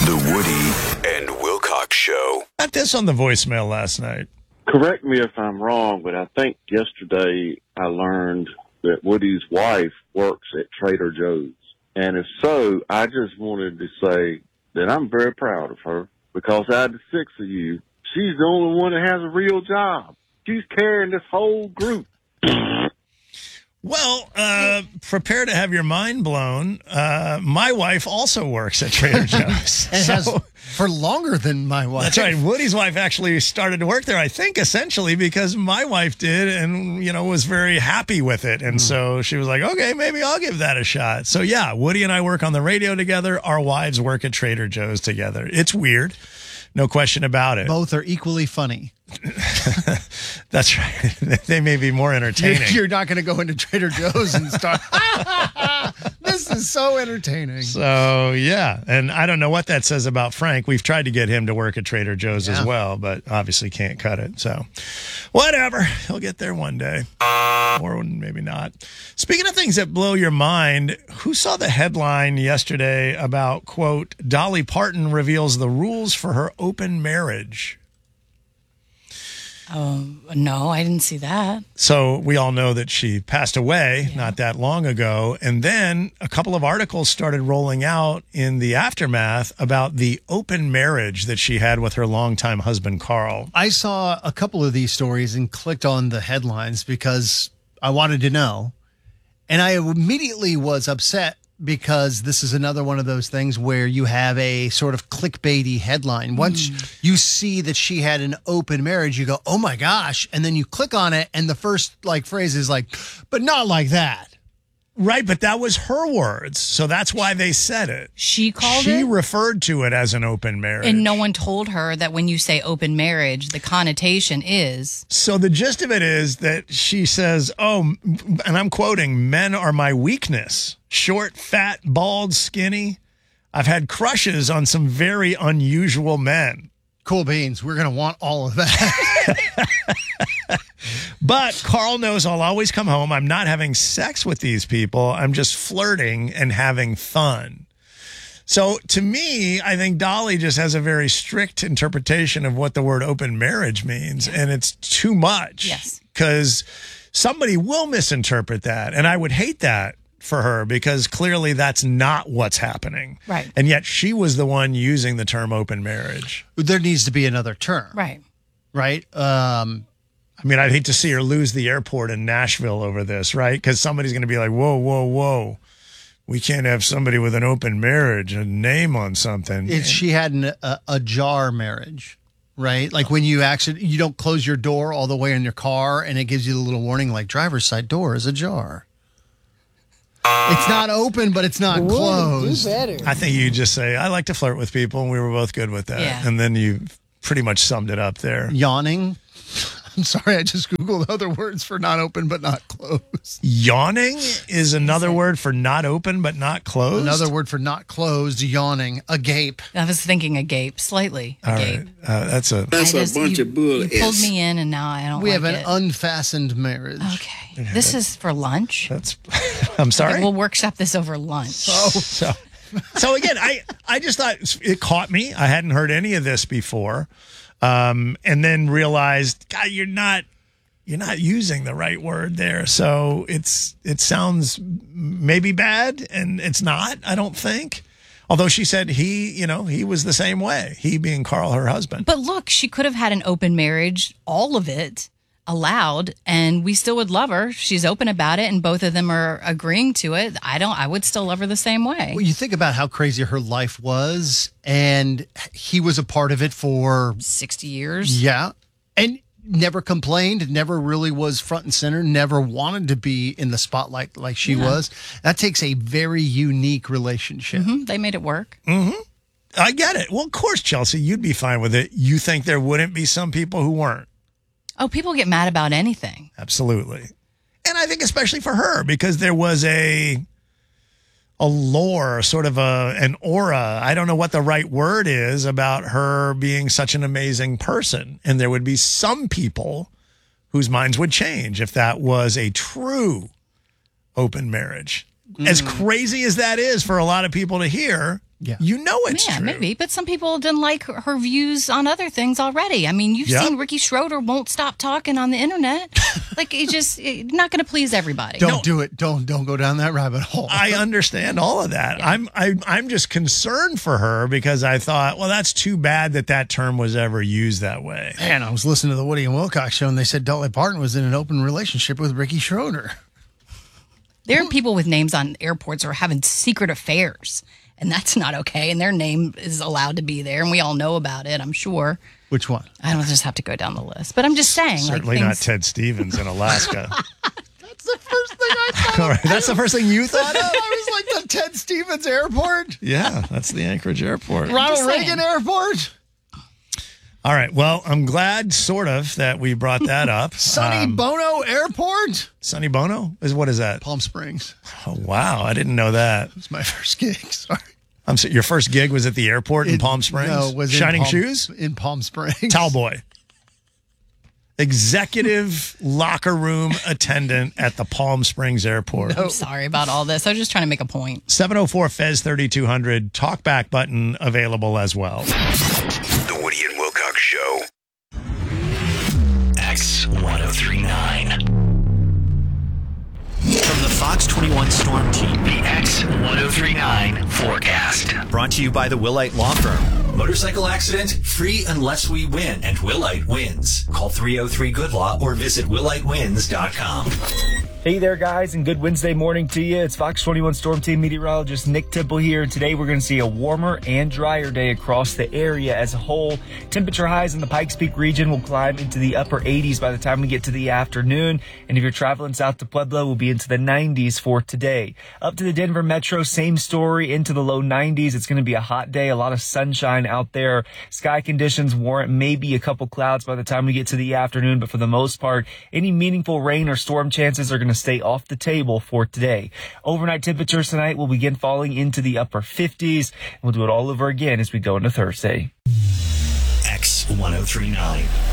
The Woody and Wilcox Show. Got this on the voicemail last night. Correct me if I'm wrong, but I think yesterday I learned that Woody's wife works at Trader Joe's. And if so, I just wanted to say that I'm very proud of her because out of the six of you, she's the only one that has a real job. She's carrying this whole group. Well, prepare to have your mind blown. My wife also works at Trader Joe's. And has for longer than my wife. That's right. Woody's wife actually started to work there, I think, essentially because my wife did and, was very happy with it. And so she was like, okay, maybe I'll give that a shot. So, yeah, Woody and I work on the radio together. Our wives work at Trader Joe's together. It's weird. No question about it. Both are equally funny. That's right. They may be more entertaining. You're not going to go into Trader Joe's and start, this is so entertaining. So, yeah. And I don't know what that says about Frank. We've tried to get him to work at Trader Joe's as well, but obviously can't cut it. So, whatever. He'll get there one day. Or maybe not. Speaking of things that blow your mind, who saw the headline yesterday about, quote, Dolly Parton reveals the rules for her open marriage? No, I didn't see that. So we all know that she passed away not that long ago. And then a couple of articles started rolling out in the aftermath about the open marriage that she had with her longtime husband, Carl. I saw a couple of these stories and clicked on the headlines because I wanted to know. And I immediately was upset because this is another one of those things where you have a sort of clickbaity headline. Once you see that she had an open marriage, you go, oh my gosh. And then you click on it and the first phrase is like, but not like that. Right, but that was her words. So that's why they said it. She called She it? referred to it as an open marriage. And no one told her that when you say open marriage, the connotation is... So the gist of it is that she says, and I'm quoting, men are my weakness. Short, fat, bald, skinny. I've had crushes on some very unusual men. Cool beans. We're going to want all of that. But Carl knows I'll always come home. I'm not having sex with these people. I'm just flirting and having fun. So to me, I think Dolly just has a very strict interpretation of what the word open marriage means. And it's too much. Yes. Because somebody will misinterpret that. And I would hate that for her because clearly that's not what's happening. Right. And yet she was the one using the term open marriage. There needs to be another term. Right. Right? I mean, I'd hate to see her lose the airport in Nashville over this, right? Because somebody's going to be like, whoa, whoa, whoa. We can't have somebody with an open marriage, a name on something. She had a jar marriage, right? Like when you don't close your door all the way in your car and it gives you the little warning like driver's side door is ajar. It's not open, but it's not closed. I think you just say, I like to flirt with people, and we were both good with that. Yeah. And then you pretty much summed it up there. Yawning. I'm sorry, I just Googled other words for not open but not closed. Yawning is another word for not open but not closed? Another word for not closed, yawning, agape. I was thinking agape, slightly. All Agape. right. That's a bunch of bull. You pulled me in and now I don't We like have an it. unfastened marriage. Okay. This is for lunch? That's I'm sorry. Okay, we'll workshop this over lunch. So again, I just thought it caught me. I hadn't heard any of this before. And then realized, God, you're not using the right word there. So it sounds maybe bad, and it's not, I don't think. Although she said he was the same way, he being Carl, her husband. But look, she could have had an open marriage, all of it allowed, and we still would love her. She's open about it, and both of them are agreeing to it. I would still love her the same way. Well, you think about how crazy her life was, and he was a part of it for 60 years. Yeah. And never complained, never really was front and center, never wanted to be in the spotlight like she was. That takes a very unique relationship. They made it work. I get it. Well, of course, Chelsea, you'd be fine with it. You think there wouldn't be some people who weren't? Oh, people get mad about anything. Absolutely. And I think especially for her, because there was a lore, sort of an aura. I don't know what the right word is about her being such an amazing person. And there would be some people whose minds would change if that was a true open marriage. As crazy as that is for a lot of people to hear, Yeah. You know it's Yeah, true. maybe. But some people didn't like her views on other things already. I mean, you've seen Ricky Schroeder won't stop talking on the internet. Like, it's not going to please everybody. Don't do it. Don't go down that rabbit hole. I understand all of that. Yeah. I'm just concerned for her because I thought, well, that's too bad that term was ever used that way. Man, I was listening to the Woody and Wilcox show, and they said Dolly Parton was in an open relationship with Ricky Schroeder. There are people with names on airports who are having secret affairs, and that's not okay. And their name is allowed to be there, and we all know about it, I'm sure. Which one? I don't just have to go down the list. But I'm just saying. Certainly not Ted Stevens in Alaska. That's the first thing I thought. All right, that's the first thing you thought of? I was like the Ted Stevens Airport. Yeah, that's the Anchorage Airport. Ronald Reagan Airport. All right. Well, I'm glad, sort of, that we brought that up. Sonny Bono Airport. Sonny Bono? What is that? Palm Springs. Oh, wow. I didn't know that. It was my first gig. Sorry. Your first gig was at the airport in Palm Springs? No, it was Shining Shoes? In Palm Springs. Towelboy. Executive locker room attendant at the Palm Springs Airport. I'm sorry about all this. I was just trying to make a point. 704 Fez 3200 talkback button available as well. The Woody and Wilcox Show. X1039. From the Fox 21 Storm Team, the X1039 forecast. Brought to you by the Willite Law Firm. Motorcycle accident, free unless we win, and Willite wins. Call 303-GOOD-LAW or visit willitewins.com. Hey there, guys, and good Wednesday morning to you. It's Fox 21 Storm Team meteorologist Nick Tipple here. Today, we're going to see a warmer and drier day across the area as a whole. Temperature highs in the Pikes Peak region will climb into the upper 80s by the time we get to the afternoon. And if you're traveling south to Pueblo, we'll be into the 90s for today. Up to the Denver metro, same story, into the low 90s. It's going to be a hot day, a lot of sunshine out there. Sky conditions warrant maybe a couple clouds by the time we get to the afternoon, but for the most part, any meaningful rain or storm chances are going to stay off the table for today. Overnight temperatures tonight will begin falling into the upper 50s. We'll do it all over again as we go into Thursday. X1039.